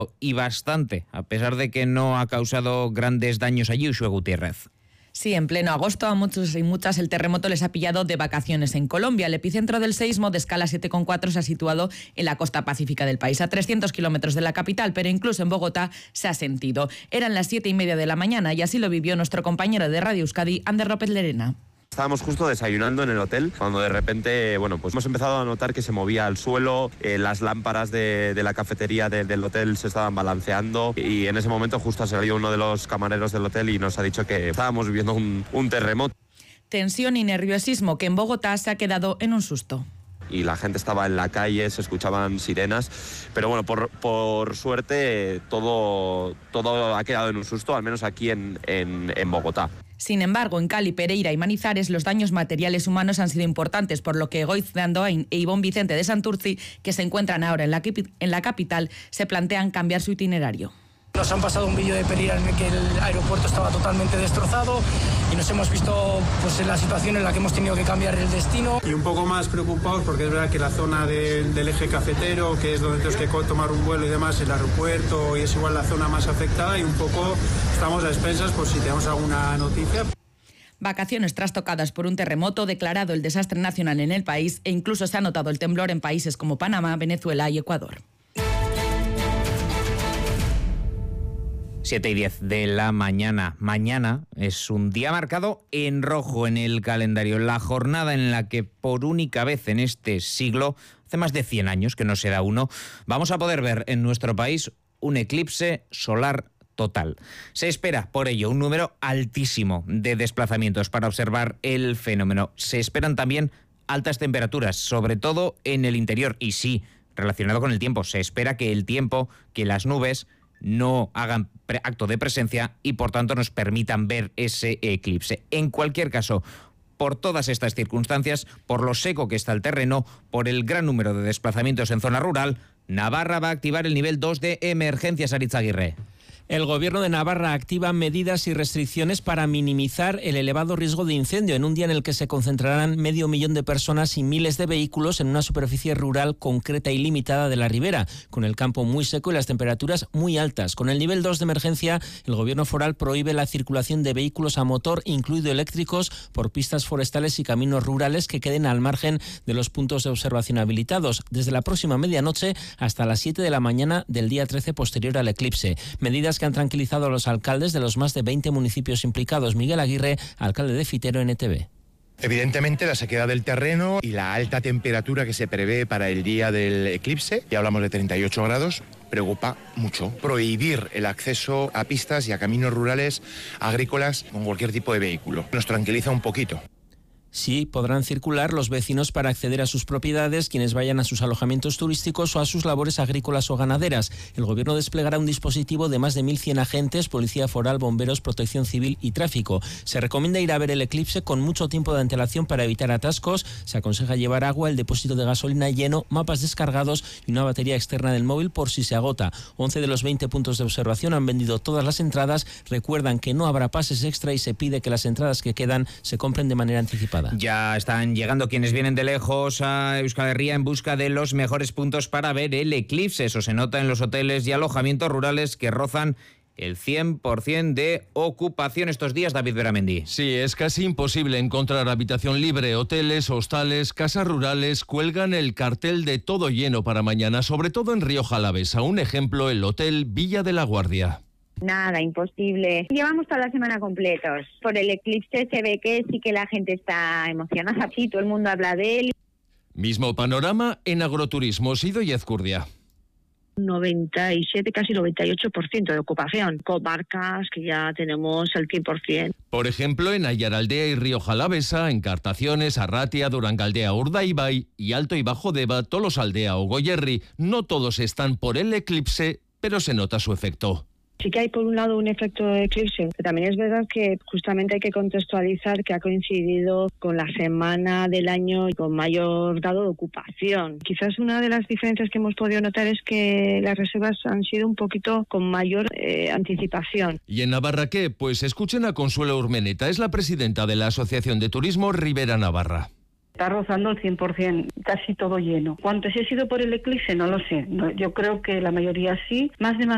y bastante, a pesar de que no ha causado grandes daños allí. Uxue Gutiérrez. Sí, en pleno agosto a muchos y muchas el terremoto les ha pillado de vacaciones en Colombia. El epicentro del seísmo, de escala 7,4, se ha situado en la costa pacífica del país, a 300 kilómetros de la capital, pero incluso en Bogotá se ha sentido. Eran las 7:30 de la mañana y así lo vivió nuestro compañero de Radio Euskadi, Ander López Lerena. Estábamos justo desayunando en el hotel cuando de repente, pues hemos empezado a notar que se movía el suelo, las lámparas de la cafetería del hotel se estaban balanceando y en ese momento justo ha salido uno de los camareros del hotel y nos ha dicho que estábamos viviendo un terremoto. Tensión y nerviosismo que en Bogotá se ha quedado en un susto. Y la gente estaba en la calle, se escuchaban sirenas, pero bueno, por suerte todo ha quedado en un susto, al menos aquí en Bogotá. Sin embargo, en Cali, Pereira y Manizales los daños materiales humanos han sido importantes, por lo que Goiz de Andoain e Ivón Vicente de Santurci, que se encuentran ahora en la capital, se plantean cambiar su itinerario. Nos han pasado un vídeo de Pereira en el que el aeropuerto estaba totalmente destrozado y nos hemos visto en la situación en la que hemos tenido que cambiar el destino. Y un poco más preocupados porque es verdad que la zona del eje cafetero, que es donde tenemos que tomar un vuelo y demás, el aeropuerto, y es igual la zona más afectada, y un poco estamos a expensas por si tenemos alguna noticia. Vacaciones trastocadas por un terremoto, declarado el desastre nacional en el país, e incluso se ha notado el temblor en países como Panamá, Venezuela y Ecuador. 7:10 de la mañana. Mañana es un día marcado en rojo en el calendario. La jornada en la que por única vez en este siglo, hace más de 100 años que no se da uno, vamos a poder ver en nuestro país un eclipse solar total. Se espera, por ello, un número altísimo de desplazamientos para observar el fenómeno. Se esperan también altas temperaturas, sobre todo en el interior. Y sí, relacionado con el tiempo, se espera que las nubes no hagan acto de presencia y por tanto nos permitan ver ese eclipse. En cualquier caso, por todas estas circunstancias, por lo seco que está el terreno, por el gran número de desplazamientos en zona rural, Navarra va a activar el nivel 2 de emergencias. Aritz Aguirre. El Gobierno de Navarra activa medidas y restricciones para minimizar el elevado riesgo de incendio en un día en el que se concentrarán 500.000 de personas y miles de vehículos en una superficie rural concreta y limitada de la ribera, con el campo muy seco y las temperaturas muy altas. Con el nivel 2 de emergencia, el Gobierno foral prohíbe la circulación de vehículos a motor, incluido eléctricos, por pistas forestales y caminos rurales que queden al margen de los puntos de observación habilitados, desde la próxima medianoche hasta las 7 de la mañana del día 13 posterior al eclipse. Medidas que han tranquilizado a los alcaldes de los más de 20 municipios implicados. Miguel Aguirre, alcalde de Fitero, NTV. Evidentemente la sequedad del terreno y la alta temperatura que se prevé para el día del eclipse, ya hablamos de 38 grados, preocupa mucho. Prohibir el acceso a pistas y a caminos rurales agrícolas con cualquier tipo de vehículo. Nos tranquiliza un poquito. Sí, podrán circular los vecinos para acceder a sus propiedades, quienes vayan a sus alojamientos turísticos o a sus labores agrícolas o ganaderas. El Gobierno desplegará un dispositivo de más de 1.100 agentes, Policía Foral, Bomberos, Protección Civil y Tráfico. Se recomienda ir a ver el eclipse con mucho tiempo de antelación para evitar atascos. Se aconseja llevar agua, el depósito de gasolina lleno, mapas descargados y una batería externa del móvil por si se agota. 11 de los 20 puntos de observación han vendido todas las entradas. Recuerdan que no habrá pases extra y se pide que las entradas que quedan se compren de manera anticipada. Ya están llegando quienes vienen de lejos a Euskal Herria en busca de los mejores puntos para ver el eclipse. Eso se nota en los hoteles y alojamientos rurales que rozan el 100% de ocupación estos días. David Beramendi. Sí, es casi imposible encontrar habitación libre. Hoteles, hostales, casas rurales cuelgan el cartel de todo lleno para mañana, sobre todo en Rioja Alavesa. Un ejemplo, el Hotel Villa de la Guardia. Nada, imposible. Llevamos toda la semana completos. Por el eclipse se ve que sí que la gente está emocionada. Sí, todo el mundo habla de él. Mismo panorama en agroturismo. Sido y Ezcurdia. 97, casi 98% de ocupación. Comarcas que ya tenemos el 100%. Por ejemplo, en Ayaraldea y Rioja Alavesa, en Cartaciones, Arratia, Durangaldea, Urdaibai y Alto y Bajo Deba, Tolosaldea o Goierri. No todos están por el eclipse, pero se nota su efecto. Sí que hay por un lado un efecto de eclipse, pero también es verdad que justamente hay que contextualizar que ha coincidido con la semana del año con mayor grado de ocupación. Quizás una de las diferencias que hemos podido notar es que las reservas han sido un poquito con mayor anticipación. ¿Y en Navarra qué? Pues escuchen a Consuelo Urmeneta, es la presidenta de la Asociación de Turismo Ribera Navarra. Está rozando el 100%, casi todo lleno. ¿Cuánto si ha sido por el eclipse? No lo sé. No, yo creo que la mayoría sí. Más demanda